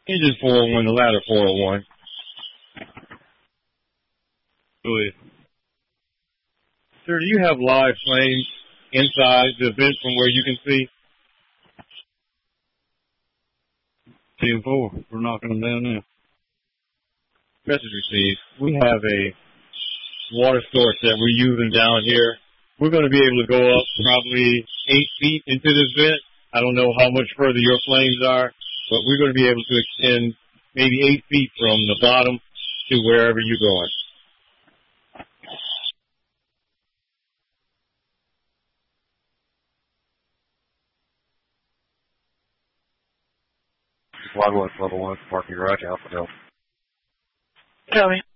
Engine 401, the ladder 401. Go ahead. Sir, do you have live flames inside the vent from where you can see? 10-4. We're knocking them down now. Message received. We have a water source that we're using down here. We're going to be able to go up probably 8 feet into this vent. I don't know how much further your flames are, but we're going to be able to extend maybe 8 feet from the bottom to wherever you're going. Log 1, level 1, parking garage, Alpha Delta. Copy.